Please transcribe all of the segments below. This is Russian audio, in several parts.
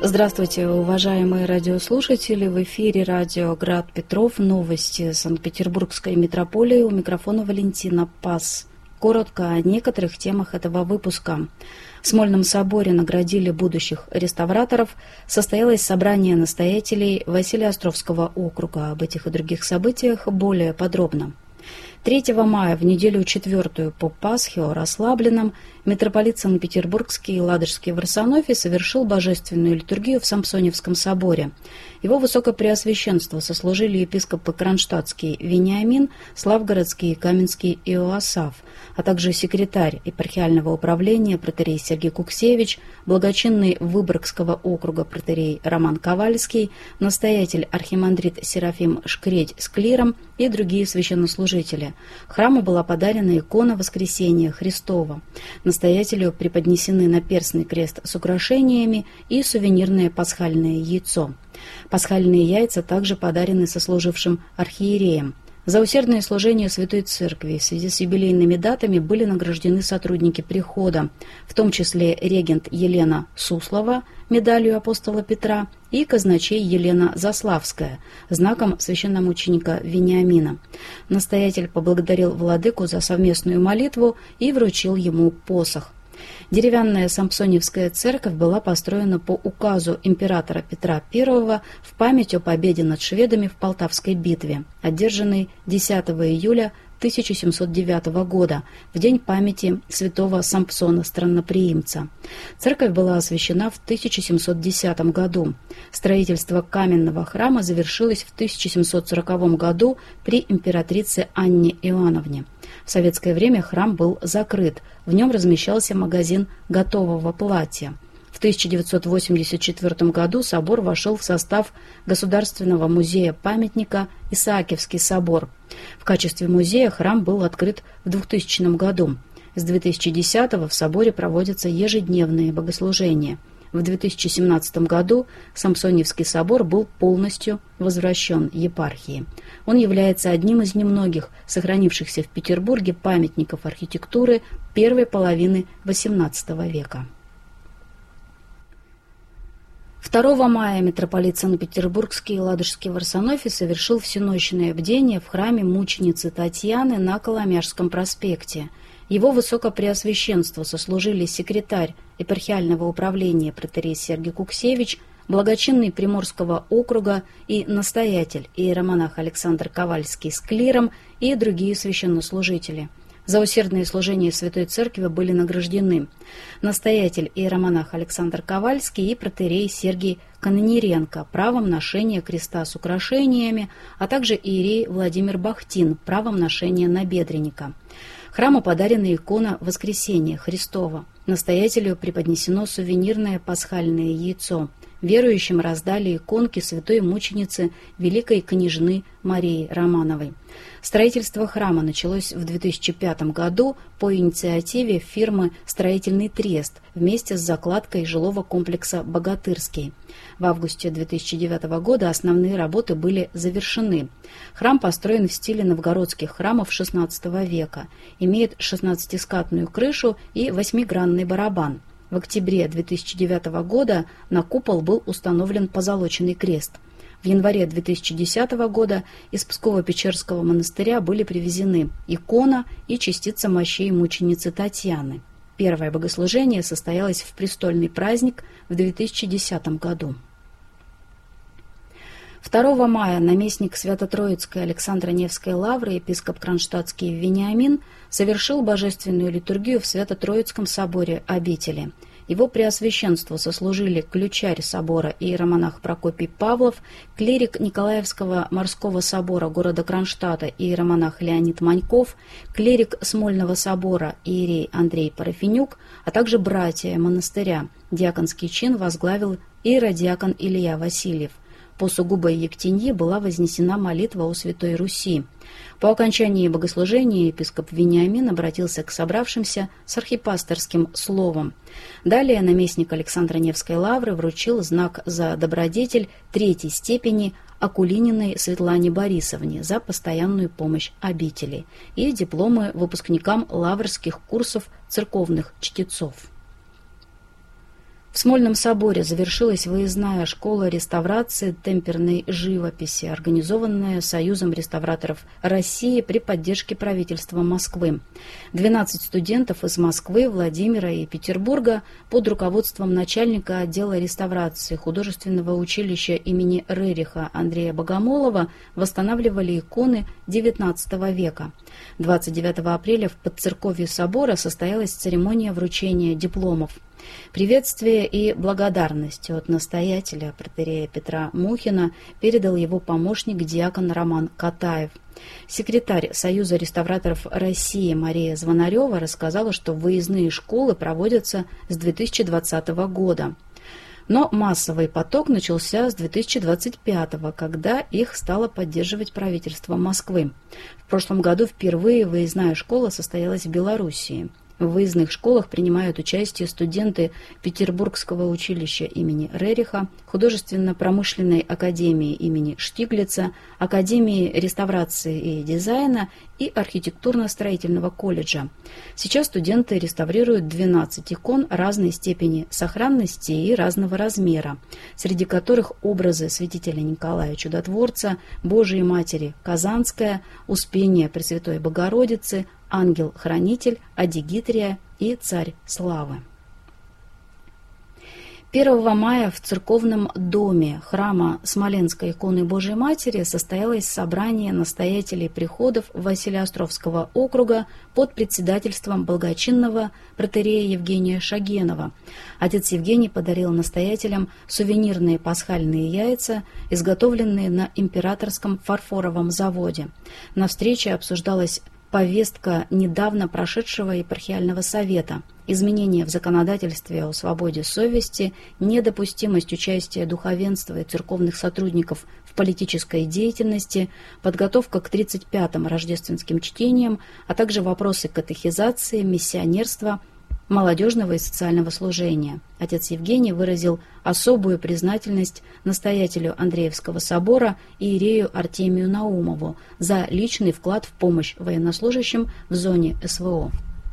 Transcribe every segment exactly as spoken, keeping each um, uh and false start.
Здравствуйте, уважаемые радиослушатели! В эфире радио «Град Петров». Новости Санкт-Петербургской метрополии. У микрофона Валентина Пас. Коротко о некоторых темах этого выпуска. В Смольном соборе наградили будущих реставраторов. Состоялось собрание настоятелей Василеостровского округа. Об этих и других событиях более подробно. третьего мая, в неделю четвертую по Пасхе, о расслабленном, митрополит Санкт-Петербургский и Ладожский Варсонофий совершил божественную литургию в Самсоневском соборе. Его высокопреосвященство сослужили епископы Кронштадтский Вениамин, Славгородский и Каменский Иоасаф, а также секретарь епархиального управления протоиерей Сергий Куксевич, благочинный Выборгского округа протоиерей Роман Ковальский, настоятель архимандрит Серафим Шкредь с клиром и другие священнослужители. Храму была подарена икона Воскресения Христова. Настоятелю преподнесены наперстный крест с украшениями и сувенирное пасхальное яйцо. Пасхальные яйца также подарены сослужившим архиереям. За усердное служение Святой Церкви в связи с юбилейными датами были награждены сотрудники прихода, в том числе регент Елена Суслова медалью апостола Петра и казначей Елена Заславская знаком священномученика Вениамина. Настоятель поблагодарил владыку за совместную молитву и вручил ему посох. Деревянная Самсоневская церковь была построена по указу императора Петра Первого в память о победе над шведами в Полтавской битве, одержанной десятого июля тысяча семьсот девятого года, в день памяти святого Сампсона Странноприимца. Церковь была освящена в тысяча семьсот десятом году. Строительство каменного храма завершилось в тысяча семьсот сороковом году при императрице Анне Иоанновне. В советское время храм был закрыт, в нем размещался магазин готового платья. В тысяча девятьсот восемьдесят четвёртом году собор вошел в состав Государственного музея-памятника Исаакиевский собор. В качестве музея храм был открыт в двухтысячном году. С две тысячи десятого в соборе проводятся ежедневные богослужения. В две тысячи семнадцатом году Самсоневский собор был полностью возвращен епархии. Он является одним из немногих сохранившихся в Петербурге памятников архитектуры первой половины восемнадцатого века. второго мая митрополит Санкт-Петербургский и Ладожский Варсонофий совершил всенощное бдение в храме мученицы Татьяны на Коломяжском проспекте. Его высокопреосвященство сослужили секретарь епархиального управления протоиерей Сергий Куксевич, благочинный Приморского округа и настоятель иеромонах Александр Ковальский с клиром и другие священнослужители. За усердное служение Святой Церкви были награждены настоятель иеромонах Александр Ковальский и протоиерей Сергий Канониренко правом ношения креста с украшениями, а также иерей Владимир Бахтин правом ношения набедренника. Храму подарена икона Воскресения Христова. Настоятелю преподнесено сувенирное пасхальное яйцо. Верующим раздали иконки святой мученицы Великой княжны Марии Романовой. Строительство храма началось в две тысячи пятом году по инициативе фирмы «Строительный трест» вместе с закладкой жилого комплекса «Богатырский». В августе две тысячи девятого года основные работы были завершены. Храм построен в стиле новгородских храмов шестнадцатого века, имеет шестнадцатискатную крышу и восьмигранный барабан. В октябре две тысячи девятого года на купол был установлен позолоченный крест. В январе две тысячи десятого года из Псково-Печерского монастыря были привезены икона и частица мощей мученицы Татьяны. Первое богослужение состоялось в престольный праздник в две тысячи десятом году. второго мая наместник Свято-Троицкой Александро-Невской лавры епископ Кронштадтский Вениамин совершил божественную литургию в Свято-Троицком соборе обители. Его преосвященство сослужили ключарь собора иеромонах Прокопий Павлов, клирик Николаевского морского собора города Кронштадта иеромонах Леонид Маньков, клирик Смольного собора иерей Андрей Парафенюк, а также братья монастыря. Диаконский чин возглавил иеродиакон Илья Васильев. По сугубой ектенье была вознесена молитва о Святой Руси. По окончании богослужения епископ Вениамин обратился к собравшимся с архипасторским словом. Далее наместник Александро-Невской лавры вручил знак за добродетель третьей степени Акулининой Светлане Борисовне за постоянную помощь обители и дипломы выпускникам лаврских курсов церковных чтецов. В Смольном соборе завершилась выездная школа реставрации темперной живописи, организованная Союзом реставраторов России при поддержке правительства Москвы. двенадцать студентов из Москвы, Владимира и Петербурга под руководством начальника отдела реставрации художественного училища имени Рериха Андрея Богомолова восстанавливали иконы девятнадцатого века. двадцать девятого апреля в подцерковье собора состоялась церемония вручения дипломов. Приветствие и благодарность от настоятеля протоиерея Петра Мухина передал его помощник диакон Роман Катаев. Секретарь Союза реставраторов России Мария Звонарева рассказала, что выездные школы проводятся с две тысячи двадцатого года. Но массовый поток начался с две тысячи двадцать пятого, когда их стало поддерживать правительство Москвы. В прошлом году впервые выездная школа состоялась в Белоруссии. В выездных школах принимают участие студенты Петербургского училища имени Рериха, Художественно-промышленной академии имени Штиглица, Академии реставрации и дизайна и архитектурно-строительного колледжа. Сейчас студенты реставрируют двенадцать икон разной степени сохранности и разного размера, среди которых образы святителя Николая Чудотворца, Божией Матери Казанская, Успения Пресвятой Богородицы, Ангел-Хранитель, Адигитрия и Царь Славы. первого мая в церковном доме храма Смоленской иконы Божией Матери состоялось собрание настоятелей приходов Василеостровского округа под председательством благочинного протоиерея Евгения Шагенова. Отец Евгений подарил настоятелям сувенирные пасхальные яйца, изготовленные на императорском фарфоровом заводе. На встрече обсуждалась повестка недавно прошедшего епархиального совета, изменения в законодательстве о свободе совести, недопустимость участия духовенства и церковных сотрудников в политической деятельности, подготовка к тридцать пятым рождественским чтениям, а также вопросы катехизации, миссионерства, молодежного и социального служения. Отец Евгений выразил особую признательность настоятелю Андреевского собора иерею Артемию Наумову за личный вклад в помощь военнослужащим в зоне СВО.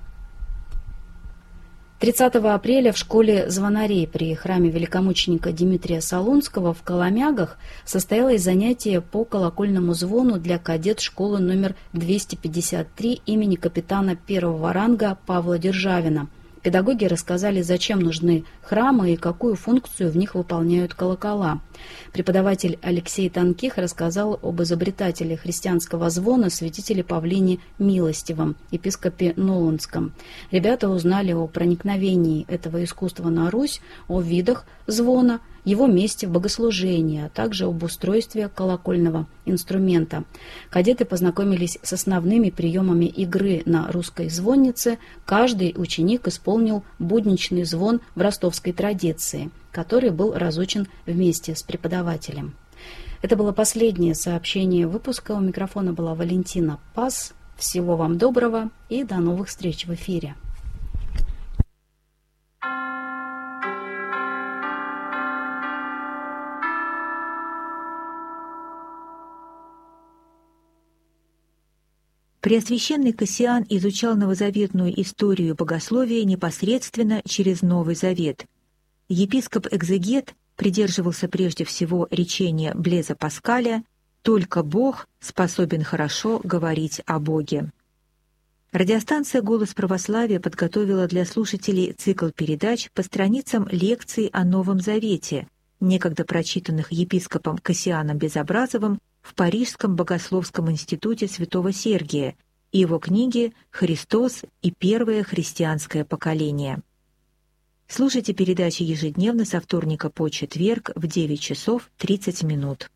тридцатого апреля в школе звонарей при храме великомученика Дмитрия Солунского в Коломягах состоялось занятие по колокольному звону для кадет школы номер двести пятьдесят три имени капитана первого ранга Павла Державина. Педагоги рассказали, зачем нужны храмы и какую функцию в них выполняют колокола. Преподаватель Алексей Тонких рассказал об изобретателе христианского звона святителе Павлине Милостивом, епископе Ноландском. Ребята узнали о проникновении этого искусства на Русь, о видах звона, его месте в богослужении, а также об устройстве колокольного инструмента. Кадеты познакомились с основными приемами игры на русской звоннице. Каждый ученик исполнил будничный звон в ростовской традиции, который был разучен вместе с преподавателем. Это было последнее сообщение выпуска. У микрофона была Валентина Пас. Всего вам доброго и до новых встреч в эфире. Преосвященный Кассиан изучал новозаветную историю богословия непосредственно через Новый Завет. Епископ-экзегет придерживался прежде всего речения Блеза Паскаля «Только Бог способен хорошо говорить о Боге». Радиостанция «Голос православия» подготовила для слушателей цикл передач по страницам лекций о Новом Завете, некогда прочитанных епископом Кассианом Безобразовым в Парижском богословском институте святого Сергия и его книге «Христос и первое христианское поколение». Слушайте передачи ежедневно со вторника по четверг в девять часов тридцать минут.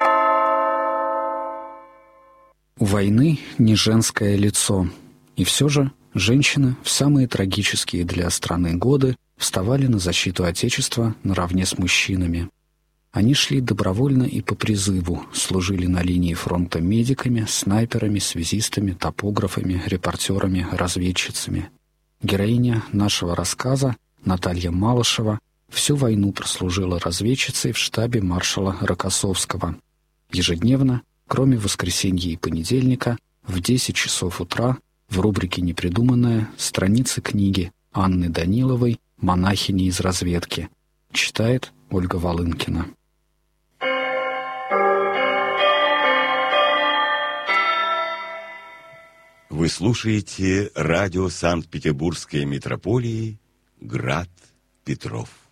У войны не женское лицо, и все же женщины в самые трагические для страны годы вставали на защиту Отечества наравне с мужчинами. Они шли добровольно и по призыву, служили на линии фронта медиками, снайперами, связистами, топографами, репортерами, разведчицами. Героиня нашего рассказа, Наталья Малышева, всю войну прослужила разведчицей в штабе маршала Рокоссовского. Ежедневно, кроме воскресенья и понедельника, в десять часов утра в рубрике «Непридуманное» страницы книги Анны Даниловой «Монахини из разведки», Читает Ольга Волынкина. Вы слушаете радио Санкт-Петербургской митрополии «Град Петров».